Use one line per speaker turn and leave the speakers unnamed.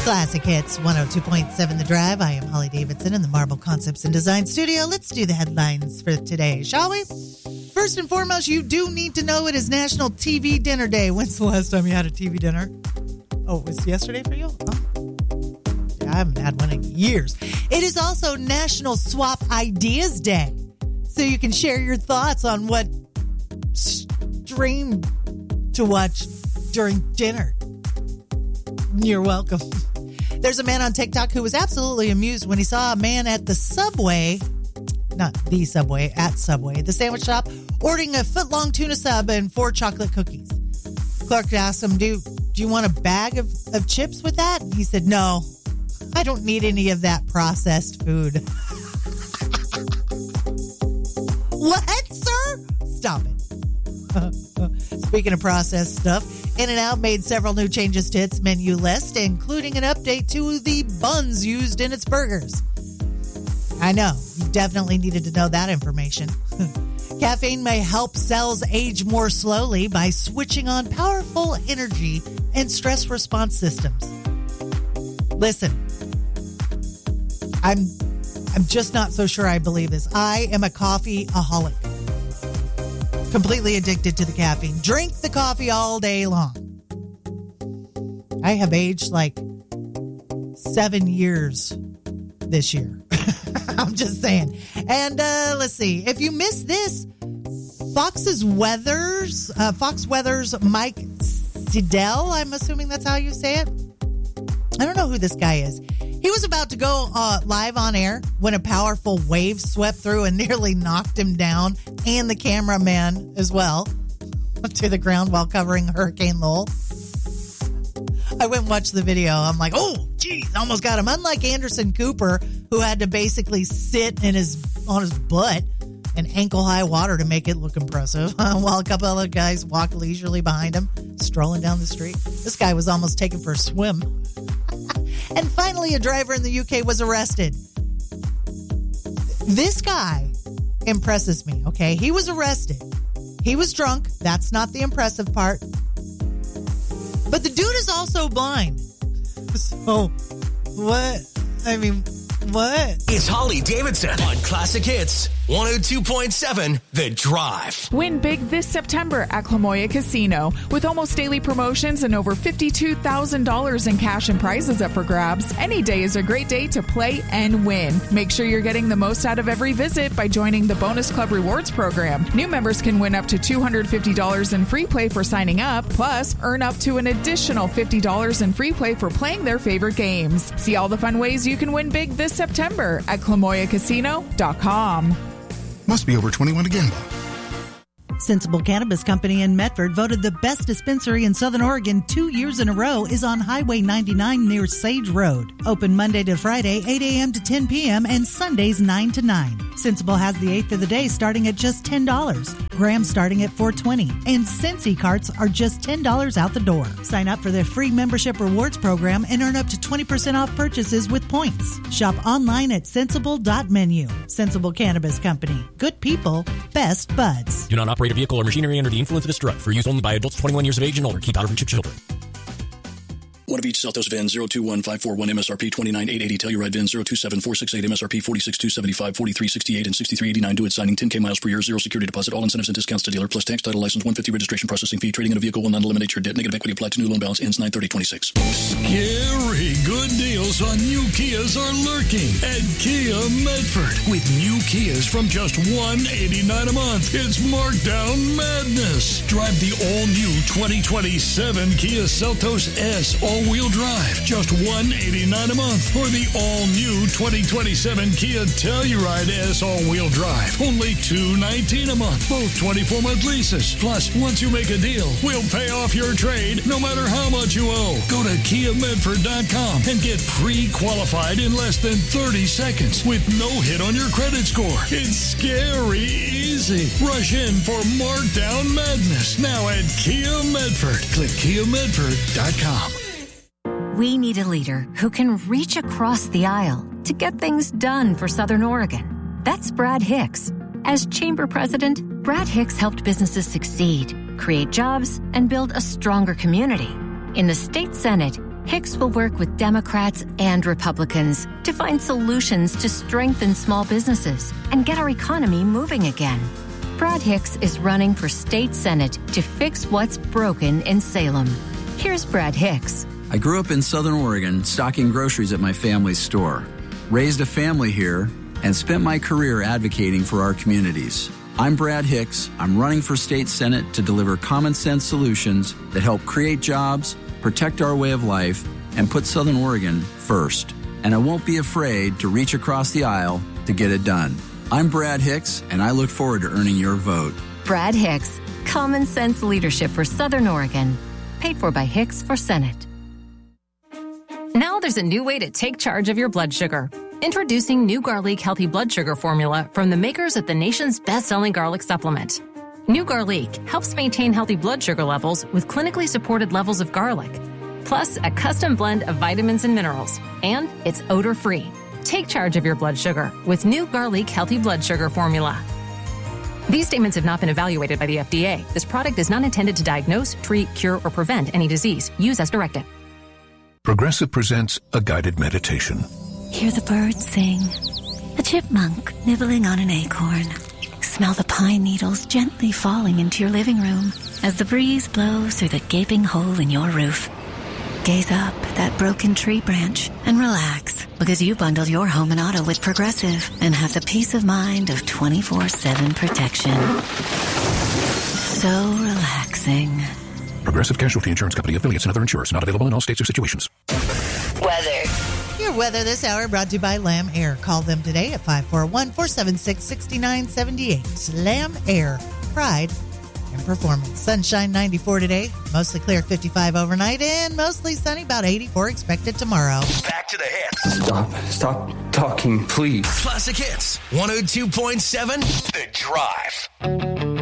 Classic Hits 102.7 The Drive. I am Holly Davidson in the Marble Concepts and Design Studio. Let's do the headlines for today, shall we? First and foremost, you do need to know it is National TV Dinner Day. When's the last time you had a TV dinner? Oh, it was yesterday for you? Oh. Yeah, I haven't had one in years. It is also National Swap Ideas Day. So you can share your thoughts on what stream to watch during dinner. You're welcome. There's a man on TikTok who was absolutely amused when he saw a man at the Subway, not the Subway, at Subway, the sandwich shop, ordering a foot-long tuna sub and 4 chocolate cookies. Clark asked him, do you want a bag of chips with that? And he said, no, I don't need any of that processed food. What, sir? Stop it. Speaking of processed stuff, In-N-Out made several new changes to its menu list, including an update to the buns used in its burgers. I know, you definitely needed to know that information. Caffeine may help cells age more slowly by switching on powerful energy and stress response systems. Listen, I'm just not so sure I believe this. I am a coffee-aholic. Completely addicted to the caffeine. Drink the coffee all day long. I have aged like 7 years this year. I'm just saying. And let's see. If you missed this, Fox Weather's Mike Sidell, I'm assuming that's how you say it. I don't know who this guy is. He was about to go live on air when a powerful wave swept through and nearly knocked him down, and the cameraman as well, to the ground while covering Hurricane Lowell. I went and watched the video. I'm like, oh, geez, almost got him. Unlike Anderson Cooper, who had to basically sit on his butt in ankle-high water to make it look impressive, while a couple other guys walked leisurely behind him, strolling down the street. This guy was almost taken for a swim. And finally, a driver in the UK was arrested. This guy impresses me, okay? He was arrested. He was drunk. That's not the impressive part. But the dude is also blind. So, what? I mean, what?
It's Holly Davidson on Classic Hits 102.7 The Drive.
Win big this September at Clamoya Casino. With almost daily promotions and over $52,000 in cash and prizes up for grabs, any day is a great day to play and win. Make sure you're getting the most out of every visit by joining the Bonus Club Rewards program. New members can win up to $250 in free play for signing up, plus earn up to an additional $50 in free play for playing their favorite games. See all the fun ways you can win big this September at ClamoyaCasino.com.
Must be over 21 to gamble.
Sensible Cannabis Company in Medford, voted the best dispensary in Southern Oregon 2 years in a row, is on Highway 99 near Sage Road. Open Monday to Friday, 8 a.m. to 10 p.m. and Sundays 9 to 9. Sensible has the eighth of the day starting at just $10. Grams starting at $4.20. And Sensi carts are just $10 out the door. Sign up for their free membership rewards program and earn up to 20% off purchases with points. Shop online at sensible.menu. Sensible Cannabis Company. Good people, best buds.
Do not operate a vehicle or machinery under the influence of this drug. For use only by adults 21 years of age and older. Keep out of reach of children.
One of each Celtos VIN 021541 MSRP 29880. Telluride VIN 027468 MSRP 46275 4368 and 6389. Do it signing 10K miles per year. Zero security deposit. All incentives and discounts to dealer plus tax title license 150 registration processing fee. Trading in a vehicle will not eliminate your debt. Negative equity applied to new loan balance ends 9/30/26.
Scary good deals on new Kias are lurking at Kia Medford. With new Kias from just $189 a month. It's markdown madness. Drive the all-new 2027 Kia Seltos S all-wheel drive, just $189 a month. Or the all-new 2027 Kia Telluride S all-wheel drive, only $219 a month. Both 24-month leases. Plus, once you make a deal, we'll pay off your trade no matter how much you owe. Go to KiaMedford.com and get pre-qualified in less than 30 seconds with no hit on your credit score. It's scary easy. Rush in for markdown madness now at Kia Medford. Click KiaMedford.com.
We need a leader who can reach across the aisle to get things done for Southern Oregon. That's Brad Hicks. As Chamber President, Brad Hicks helped businesses succeed, create jobs, and build a stronger community. In the state Senate, Hicks will work with Democrats and Republicans to find solutions to strengthen small businesses and get our economy moving again. Brad Hicks is running for state senate to fix what's broken in Salem. Here's Brad Hicks.
I grew up in Southern Oregon, stocking groceries at my family's store. Raised a family here and spent my career advocating for our communities. I'm Brad Hicks. I'm running for state senate to deliver common sense solutions that help create jobs, protect our way of life, and put Southern Oregon first. And I won't be afraid to reach across the aisle to get it done. I'm Brad Hicks, and I look forward to earning your vote.
Brad Hicks, common sense leadership for Southern Oregon. Paid for by Hicks for Senate. Now there's a new way to take charge of your blood sugar. Introducing new Garlic Healthy Blood Sugar Formula from the makers of the nation's best-selling garlic supplement. New Garlic helps maintain healthy blood sugar levels with clinically supported levels of garlic, plus a custom blend of vitamins and minerals, and it's odor-free. Take charge of your blood sugar with New Garlic Healthy Blood Sugar Formula. These statements have not been evaluated by the FDA. This product is not intended to diagnose, treat, cure, or prevent any disease. Use as directed.
Progressive presents a guided meditation.
Hear the birds sing. A chipmunk nibbling on an acorn. Smell the pine needles gently falling into your living room as the breeze blows through the gaping hole in your roof. Gaze up at that broken tree branch and relax, because you bundled your home and auto with Progressive and have the peace of mind of 24/7 protection. So relaxing.
Progressive Casualty Insurance Company, affiliates, and other insurers. Not available in all states or situations.
Weather. Your weather this hour brought to you by Lamb Air. Call them today at 541-476-6978. Lamb Air. Pride and performance. Sunshine 94 today. Mostly clear 55 overnight. And mostly sunny, about 84 expected tomorrow.
Back to the hits.
Stop talking, please.
Classic Hits. 102.7 The Drive.